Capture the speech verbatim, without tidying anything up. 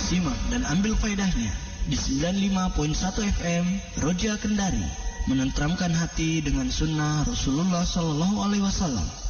Simak dan ambil faedahnya di sembilan puluh lima koma satu F M Roja Kendari, menenteramkan hati dengan sunnah Rasulullah Sallallahu Alaihi Wasallam.